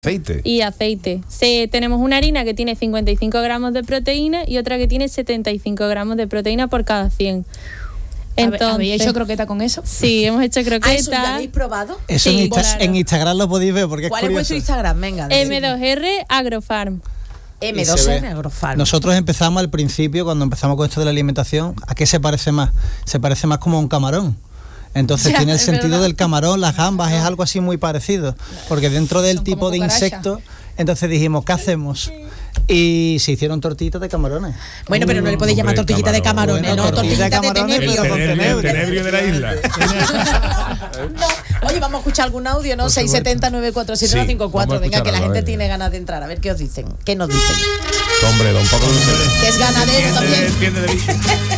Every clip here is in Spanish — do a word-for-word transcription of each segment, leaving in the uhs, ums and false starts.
Aceite. Y aceite. Se, tenemos una harina que tiene cincuenta y cinco gramos de proteína y otra que tiene setenta y cinco gramos de proteína por cada cien. Entonces, ¿habéis hecho croqueta con eso? Sí, hemos hecho croqueta. ¿Ah, eso ya habéis probado? Eso sí, en, Insta- claro. en Instagram lo podéis ver porque es ¿Cuál curioso. es vuestro Instagram? Venga. eme dos erre Agrofarm. eme dos erre Agrofarm. Nosotros empezamos al principio, cuando empezamos con esto de la alimentación, ¿a qué se parece más? Se parece más como a un camarón. Entonces ya, tiene el es sentido verdad. del camarón, las gambas, es algo así muy parecido. Porque dentro del Son tipo como de cucarachas. insecto, entonces dijimos, ¿qué hacemos? Y se hicieron tortitas de camarones. Bueno, pero no le podéis llamar Hombre, tortillita de camarón. camarones, Bueno, no, tortilla tortillita de de camarones, tenebrio. pero con tenebrio, tenebrio. tenebrio de la isla. No. Oye, vamos a escuchar algún audio, ¿no? Por seis supuesto. siete cero nueve cuatro siete uno cinco Sí, cuatro. vamos a Venga, que la escucharlo, gente venga. tiene ganas de entrar. A ver qué os dicen. ¿Qué nos dicen? Hombre, don Poco Que es ganadero también. entiende de bicho.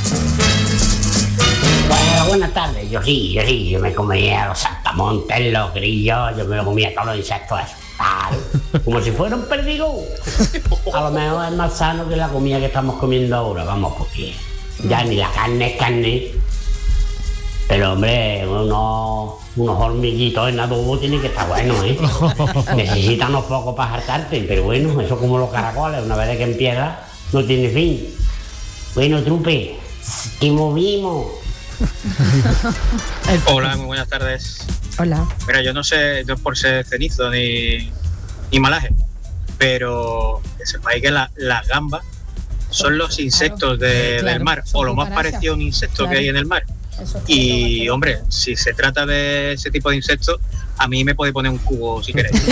Bueno, buenas tardes. Yo sí, yo sí, yo me comía los saltamontes, los grillos, yo me lo comía todos los insectos esos. Tal, como si fuera un perdigón. A lo mejor es más sano que la comida que estamos comiendo ahora, vamos, porque ya ni la carne es carne. Pero hombre, unos, unos hormiguitos en adobo tienen que estar buenos, ¿eh? Necesitan unos pocos para hartarte, pero bueno, eso como los caracoles, una vez que empieza, no tiene fin. Bueno, trupe, que movimos. Hola, muy buenas tardes. Hola. Mira, yo no sé, no es por ser cenizo ni, ni malaje, pero que sepáis que la- las gambas son los insectos de- Claro, del mar, son o lo más cucarachas. parecido a un insecto Claro. que hay en el mar. Y, hombre, si se trata de ese tipo de insectos, a mí me puede poner un cubo si queréis.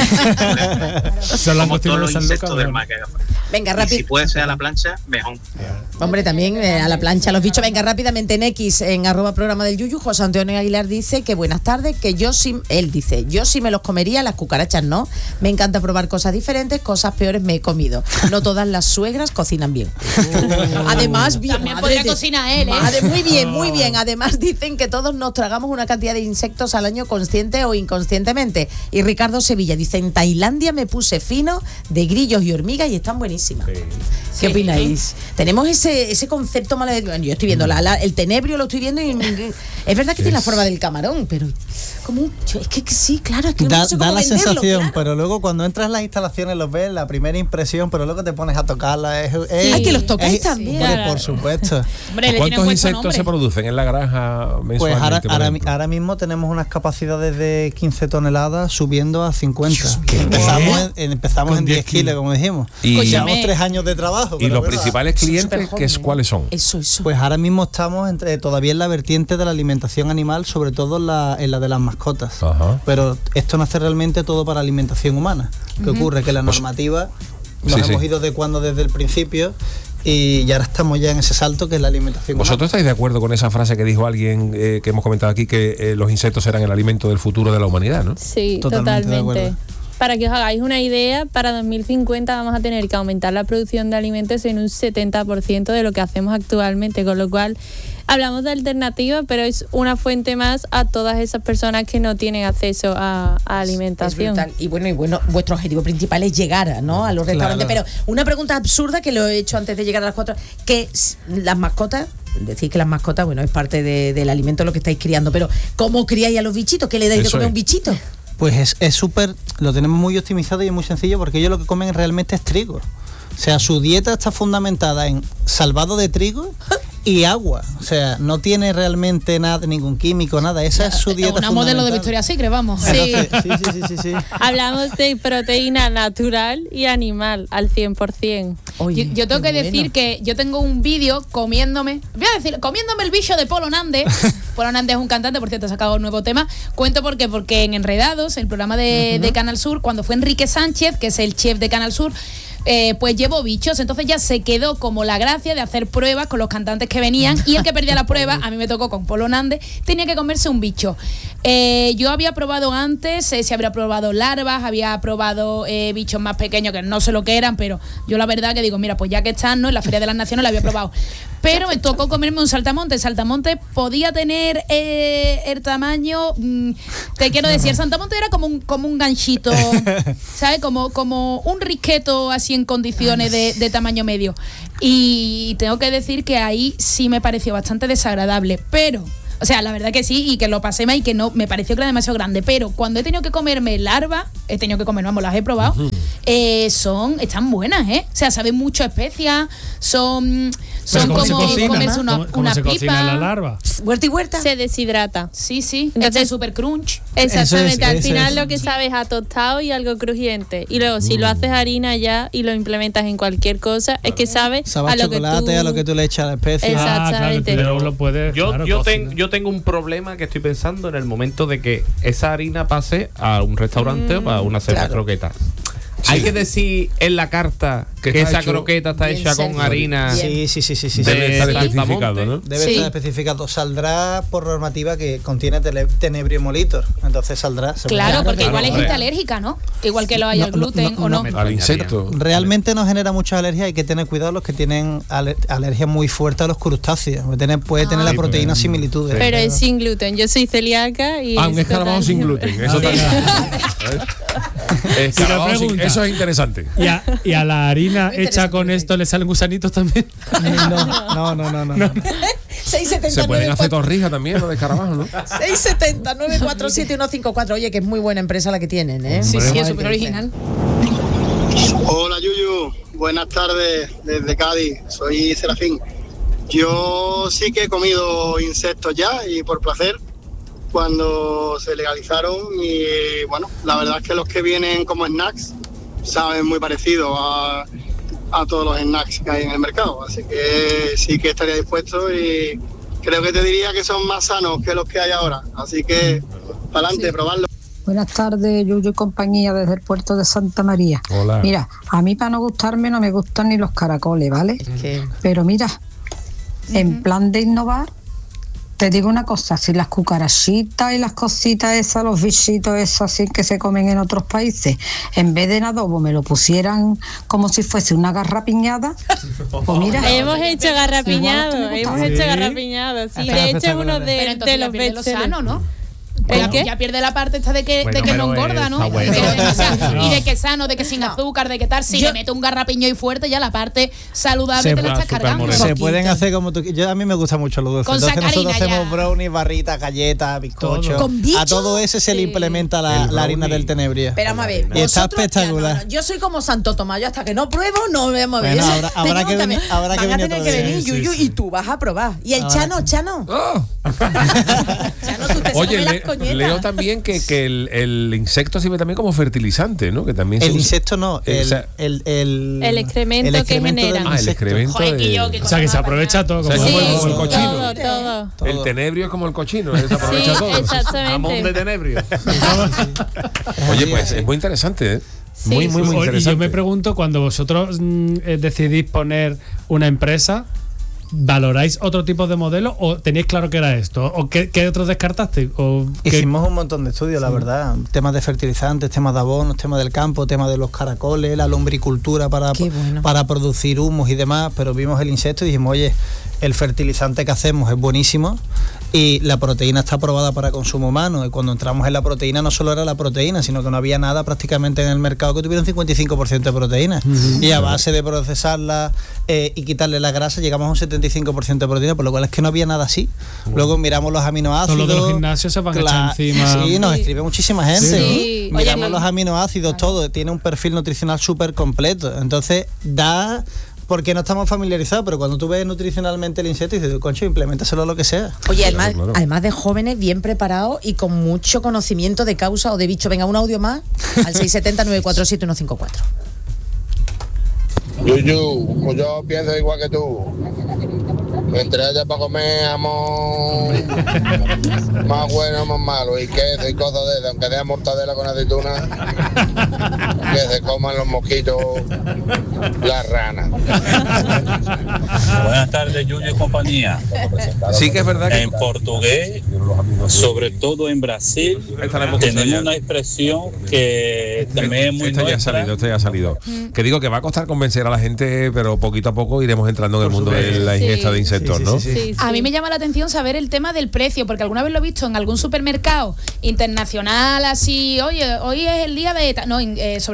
Son las Como todos los de San insectos Lucas, del mar que haga falta. Venga, Y si rápido. puede ser a la plancha, mejor. Hombre, también eh, a la plancha los bichos. Venga, rápidamente en X, en arroba programa del Yuyu, José Antonio Aguilar dice que buenas tardes, que yo sí, él dice, yo sí me los comería, las cucarachas no. Me encanta probar cosas diferentes, cosas peores me he comido. No todas las suegras cocinan bien. Además, bien, También madre podría de- cocinar él, ¿eh? madre, muy bien, muy bien. Además dicen que todos nos tragamos una cantidad de insectos al año consciente o inconscientemente. Y Ricardo Sevilla dice, en Tailandia me puse fino de grillos y hormigas y están buenísimas. ¿Qué Sí. opináis? Tenemos ese, ese concepto malo de... Bueno, yo estoy viendo la- la- el tenebrio, lo estoy viendo y es verdad que tiene la forma del camarón, pero como un... Es que, que sí, claro, es que Da, no sé da cómo la venderlo, sensación, claro. pero luego cuando entras en las instalaciones los ves, la primera impresión, pero luego te pones a tocarla. Es, es- Ay, que los tocáis es- también. Hombre, Claro. por supuesto. Hombre, le tienen ¿Cuántos puesto insectos nombre. se producen en la granja mensualmente? Pues ahora, por ahora, ejemplo? ahora mismo tenemos unas capacidades de quince toneladas subiendo a cincuenta. ¿qué? Empezamos, en, empezamos Con en diez diez kilos, kilos. como dijimos. Y- Pues y- llevamos tres años de trabajo. ¿Y pero los bueno, principales clientes qué es, cuáles son? Eso, eso. Pues ahora mismo estamos entre, todavía en la vertiente de la alimentación animal, sobre todo en la, en la de las mascotas. Ajá. Pero esto nace realmente todo para alimentación humana. ¿Qué ocurre? Que la Pues- normativa nos Sí, sí. hemos ido adecuando desde el principio y ya ahora estamos ya en ese salto que es la alimentación ¿Vosotros humana. estáis de acuerdo con esa frase que dijo alguien eh, que hemos comentado aquí, que eh, los insectos serán el alimento del futuro de la humanidad, ¿no? Sí, Totalmente de totalmente. acuerdo. Para que os hagáis una idea, para dos mil cincuenta vamos a tener que aumentar la producción de alimentos en un setenta por ciento de lo que hacemos actualmente, con lo cual hablamos de alternativas, pero es una fuente más a todas esas personas que no tienen acceso a, a Es alimentación. brutal. Y bueno, y bueno, vuestro objetivo principal es llegar, ¿no? A los restaurantes. Claro. Pero una pregunta absurda que lo he hecho antes de llegar a las cuatro, que s- las mascotas, decís que las mascotas, bueno, es parte de- del alimento lo que estáis criando, pero ¿cómo criáis a los bichitos? ¿Qué le dais de Eso comer a es. un bichito? Pues es es súper, lo tenemos muy optimizado y es muy sencillo porque ellos lo que comen realmente es trigo. O sea, su dieta está fundamentada en salvado de trigo y agua. O sea, no tiene realmente nada, ningún químico, nada. Esa es su dieta Una modelo de fundamental. Victoria's Secret, vamos. Sí. Entonces, sí, sí, sí, sí, sí. Hablamos de proteína natural y animal al cien por ciento. Oye, Yo, yo tengo qué que decir bueno. que yo tengo un vídeo comiéndome, voy a decir, comiéndome el bicho de Polo Nande. Polo Nande es un cantante, por cierto, ha sacado un nuevo tema. Cuento por qué, porque en Enredados, el programa de, de Canal Sur, cuando fue Enrique Sánchez, que es el chef de Canal Sur, eh, pues llevó bichos, entonces ya se quedó como la gracia de hacer pruebas con los cantantes que venían y el que perdía la prueba, a mí me tocó con Polo Nande, tenía que comerse un bicho. Eh, yo había probado antes, eh, se había probado larvas, había probado eh, bichos más pequeños que no sé lo que eran, pero yo la verdad que digo, mira, pues ya que están, ¿no? En la Feria de las Naciones la había probado. Pero me tocó comerme un saltamonte. El saltamonte podía tener eh, el tamaño, mm, te quiero decir, el saltamonte era como un, como un ganchito, ¿sabes? Como, como un risqueto así en condiciones de, de tamaño medio. Y tengo que decir que ahí sí me pareció bastante desagradable, pero O sea, la verdad que sí, y que lo pasé mal y que no, me pareció que era demasiado grande. Pero cuando he tenido que comerme larvas, he tenido que comer, vamos, las he probado, uh-huh. eh, son, están buenas, ¿eh? O sea, saben mucho a especias, son, son como comerse una, ¿Cómo, cómo una se pipa. cocina la larva? ¿Huerta y huerta? Se deshidrata. Sí, sí. Entonces, es super crunch. Exactamente, Eso es, al eso final es. lo que sabes es a tostado y algo crujiente. Y luego, si lo haces harina ya y lo implementas en cualquier cosa, es que sabe, Sabe a a lo que chocolate, tú... a lo que tú le echas a la especie. Exactamente. Ah, claro, pero lo puedes, Yo, claro, yo, cocinar. ten- yo tengo un problema que estoy pensando en el momento de que esa harina pase a un restaurante o para una cena claro. croqueta. Sí. Hay que decir en la carta Que que, está esa hecho croqueta está bien hecha con servido. harina. Sí, sí, sí, sí, sí. De Debe estar saltamonte. especificado, ¿no? Debe Sí. estar especificado. Saldrá por normativa que contiene tele- tenebrio molitor. Entonces saldrá. seguro. Claro, porque claro, igual hay hombre. gente alérgica, ¿no? Igual que lo hay No, al no, gluten no, o no. no. Al insecto. Realmente no genera mucha alergia, hay que tener cuidado los que tienen aler- alergia muy fuerte a los crustáceos. Puede tener, puede tener la Sí, proteína pero- similitudes. Pero es sin gluten. Yo soy celíaca y... Ah, un es escarabajo total- sin gluten. Eso, también. Escarabajo sin- pregunta. eso es interesante. ¿Y a, y a la harina hecha con esto le salen gusanitos también? No, no, no, no, no. no. seis setenta Se pueden nueve hacer cuatro torrijas también, lo de escarabajo, ¿no? seis setenta nueve cuatro siete uno cinco cuatro. Oye, que es muy buena empresa la que tienen, ¿eh? Sí, sí, Vamos a es ver súper qué dicen. original. Hola Yuyu, buenas tardes desde Cádiz, soy Serafín. Yo sí que he comido insectos ya y por placer cuando se legalizaron y bueno, la verdad es que los que vienen como snacks saben muy parecido a, a todos los snacks que hay en el mercado, así que sí que estaría dispuesto y creo que te diría que son más sanos que los que hay ahora, así que para adelante, Sí. probarlo. Buenas tardes, Yuyu y compañía desde el puerto de Santa María. Hola. Mira, a mí para no gustarme no me gustan ni los caracoles, ¿vale? Es que- Pero mira, en plan de innovar, te digo una cosa, si las cucarachitas y las cositas esas, los bichitos esos así que se comen en otros países, en vez de en adobo me lo pusieran como si fuese una garrapiñada, pues mira... Hemos hecho garrapiñado, Igual no te hemos gusta. hecho Sí. garrapiñado, sí. Está De hecho, espectacular. uno de, Pero entonces de ya los pierde lo bestsellers. sano, ¿no? ¿El Ya, qué? ya pierde la parte esta de que, Bueno, de que no pero engorda, ¿no? está bueno. Pero, o sea, No. y de que sano, de que sin azúcar, de que tal. Si Yo- le meto un garrapiño y fuerte, ya la parte saludable Se te la puede- estás cargando. supermoreno. Se poquito. pueden hacer como tú. Yo, a mí me gusta mucho los dulces. Con Entonces nosotros sacarina hacemos ya. brownies, barritas, galletas, bizcochos. Todo. ¿Con bicho? A todo ese se le Sí. implementa la, El la harina brownie. del tenebrio. Pero vamos a ver, Y está vosotros- espectacular. ya, no, no, yo soy como Santo Tomás, yo hasta que no pruebo no me voy a mover. Bueno, habrá- habrá Tengo que venir- ver- habrá que van a venir tener otro que día. venir, Sí, Yuyu, sí. y tú vas a probar. Y el Habrá Chano, que- Chano. ¡Oh! Chano, tú te Oye, sabes las le- coñetas. leo también que, que el, el insecto sirve también como fertilizante, ¿no? Que también se El usa- insecto no, Eh, el, o sea, el, el, El excremento que del generan. Ah, el insecto. excremento Joder, de- que yo, que O sea, que se aprovecha todo. O sea, Como es Sí, como el todo, cochino. todo. Todo. El tenebrio es como el cochino, se aprovecha Sí, todo. Jamón de exactamente. tenebrio. Oye, pues es muy interesante, ¿eh? Muy, muy, muy O- y interesante. yo me pregunto, cuando vosotros mm, eh, decidís poner una empresa, ¿valoráis otro tipo de modelo o tenéis claro que era esto? ¿O qué, qué otros descartasteis? ¿O qué- Hicimos un montón de estudios, la verdad. Temas de fertilizantes, temas de abonos, temas del campo, temas de los caracoles, la lombricultura para, Qué bueno. para producir humus y demás. Pero vimos el insecto y dijimos, oye, el fertilizante que hacemos es buenísimo y la proteína está aprobada para consumo humano. Y cuando entramos en la proteína, no solo era la proteína, sino que no había nada prácticamente en el mercado que tuviera un cincuenta y cinco por ciento de proteína. Y a base de procesarla eh, y quitarle la grasa, llegamos a un setenta y cinco por ciento de proteína, por lo cual es que no había nada así. Luego miramos los aminoácidos. Todos los de los gimnasios se van a echar encima. Sí, nos escribe muchísima gente. Sí. ¿no? Miramos Oye, los no- aminoácidos, todo. Tiene un perfil nutricional súper completo. Entonces, da. Porque no estamos familiarizados, pero cuando tú ves nutricionalmente el insecto, dices, concho, implementaselo lo que sea. Oye, además, claro. además de jóvenes bien preparados y con mucho conocimiento de causa o de bicho. Venga, un audio más al seis setenta nueve cuatro siete uno cinco cuatro. Yuyu, pues yo pienso igual que tú. Entre ellas para comer jamón más bueno, más malo, y queso y cosas de esas, aunque sea mortadela con aceituna, que se coman los mosquitos, las ranas. Buenas tardes, Yuyu y compañía. Sí que es verdad que En portugués, sobre todo en Brasil, Esta la hemos escuchado tenemos ya. una expresión que también es muy Este ya ha nuestra. salido, este ya ha salido. Que digo que va a costar convencer a la gente, pero poquito a poco iremos entrando en el mundo de la ingesta Sí. de insectos, Sí, sí, ¿no? sí, Sí, A sí. mí me llama la atención saber el tema del precio, porque alguna vez lo he visto en algún supermercado internacional, así, oye, hoy es el día de... ta-". No, en, eh, sobre todo países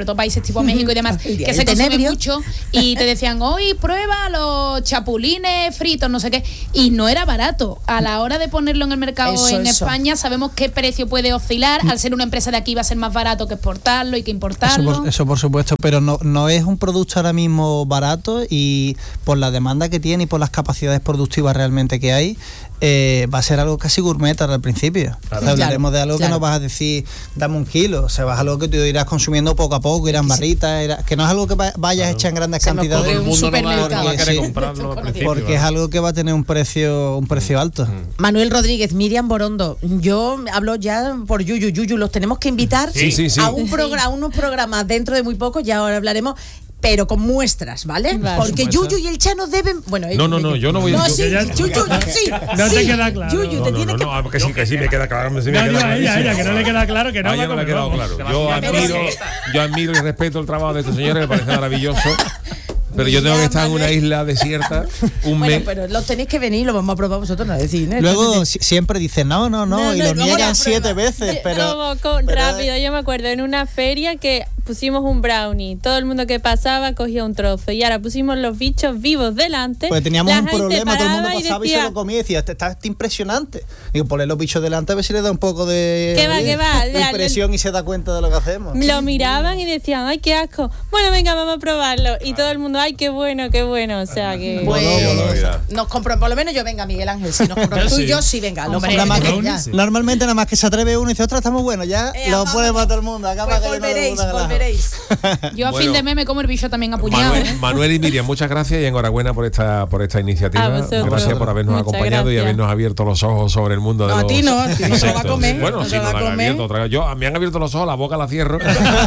tipo México y demás, El día que del se consume tenebrio. mucho, y te decían, hoy prueba los chapulines fritos, no sé qué, y no era barato. A la hora de ponerlo en el mercado Eso, en eso. España, sabemos qué precio puede oscilar. Al ser una empresa de aquí va a ser más barato que exportarlo y que Eso importarlo. por, eso por supuesto, pero no, no es un producto ahora mismo barato, y por la demanda que tiene y por las capacidades productivas realmente que hay, eh, va a ser algo casi gourmet al principio. Claro. O sea, hablaremos Claro, de algo claro. que no vas a decir, dame un kilo, o sea, vas a algo que tú irás consumiendo poco a poco, irán barritas, irá- que no es algo que va- vayas a echar en grandes Se me cantidades. ocurre un mundo no va- supermercado. va a querer Sí. comprarlo al principio, Porque es ¿verdad? algo que va a tener un precio un precio alto. Manuel Rodríguez, Miriam Borondo, yo hablo ya por Yuyu, Yuyu, los tenemos que invitar Sí, sí, sí. a un programa, a unos programas dentro de muy poco, ya ahora hablaremos, pero con muestras, ¿vale? Vale. Porque Muestras. Yuyu y el Chano deben, bueno, No, no, no, yo no voy a- No, yo- sí, que ya- Yuyu, sí, No te sí. queda claro. Yuyu, No, te no, tiene no, que no, porque sí, que sí me queda claro. Sí me No, queda digo a ella, clarísimo. a ella, que no le queda claro, que no A ella va no a le ha quedado comer, claro. vamos. Yo admiro, yo admiro y respeto el trabajo de estos señores, me parece maravilloso. Pero yo tengo que estar en una isla desierta un Bueno, mes. pero los tenéis que venir, lo vamos a probar vosotros, no decir, ¿eh? Luego si- siempre dicen, no, no, no, No, y no, lo vamos a niegan la siete prueba. veces, pero... Como con- pero- rápido, yo me acuerdo en una feria que pusimos un brownie, todo el mundo que pasaba cogía un trozo y ahora pusimos los bichos vivos delante. Pues teníamos la un gente problema, todo el mundo paraba y pasaba y, decía, se lo comía y decía, este está, está impresionante. Digo, ponle los bichos delante a ver si le da un poco de, ¿Qué va, oye, qué va? de La- impresión y se da cuenta de lo que hacemos. Lo miraban y decían, ay, qué asco. Bueno, venga, vamos a probarlo. Y todo el mundo, ay, qué bueno, qué bueno. O sea que... Bueno, barbaridad. nos compró, por lo menos yo venga, Miguel Ángel, si nos compramos tú y yo, sí, venga, nos Hombre, compramos Nada más que- ya. sí. Normalmente nada más que se atreve uno y dice, ostras, está muy bueno, ya Eh, lo vamos. pone para todo el mundo. Acá Pues para que no le volveréis, gusta el ajo. volveréis. Yo a Bueno. fin de mes me como el bicho también apuñado. Manuel, ¿eh? Manuel y Miriam, muchas gracias y enhorabuena por esta por esta iniciativa. A vosotros. Gracias por habernos Muchas acompañado y gracias. habernos abierto los ojos sobre el mundo de No, a los ti no, a ti no se lo va a insectos. comer, Bueno, no sí, se lo no va a me han comer. abierto otra vez. Yo, me han abierto los ojos, la boca la cierro.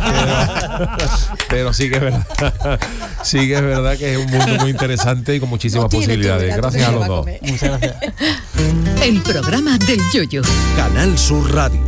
pero, pero sí que es verdad. Sí que es verdad que es un mundo muy interesante y con muchísimas No tiene tu posibilidades. gato que Gracias se a lo los va a dos. comer. Muchas gracias. El programa del Yoyo. Canal Sur Radio.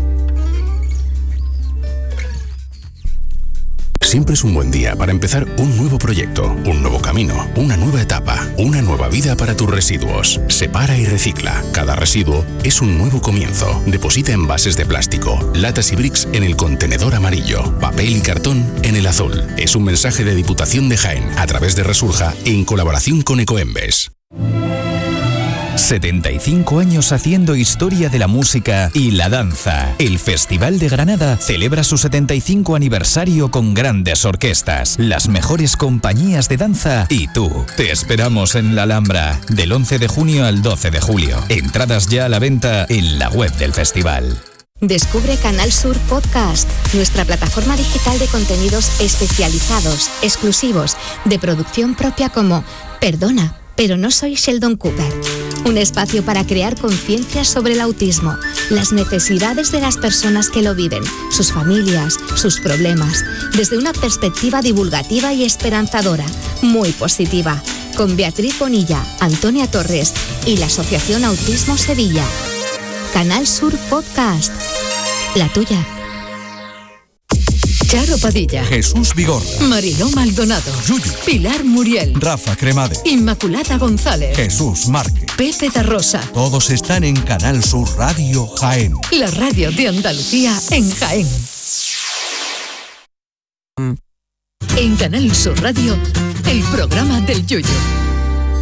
Siempre es un buen día para empezar un nuevo proyecto, un nuevo camino, una nueva etapa, una nueva vida para tus residuos. Separa y recicla. Cada residuo es un nuevo comienzo. Deposita envases de plástico, latas y bricks en el contenedor amarillo, papel y cartón en el azul. Es un mensaje de Diputación de Jaén a través de Resurja en colaboración con Ecoembes. setenta y cinco años haciendo historia de la música y la danza. El Festival de Granada celebra su setenta y cinco aniversario con grandes orquestas, las mejores compañías de danza y tú. Te esperamos en la Alhambra del once de junio al doce de julio. Entradas ya a la venta en la web del festival. Descubre Canal Sur Podcast, nuestra plataforma digital de contenidos especializados, exclusivos, de producción propia como Perdona, pero no soy Sheldon Cooper. Un espacio para crear conciencia sobre el autismo, las necesidades de las personas que lo viven, sus familias, sus problemas, desde una perspectiva divulgativa y esperanzadora, muy positiva, con Beatriz Bonilla, Antonia Torres y la Asociación Autismo Sevilla. Canal Sur Podcast, la tuya. Charo Padilla, Jesús Vigor, Mariló Maldonado, Yuyu, Pilar Muriel, Rafa Cremade, Inmaculada González, Jesús Márquez. Pepe da Rosa. Todos están en Canal Sur Radio Jaén. La radio de Andalucía en Jaén. En Canal Sur Radio, el programa del Yoyo.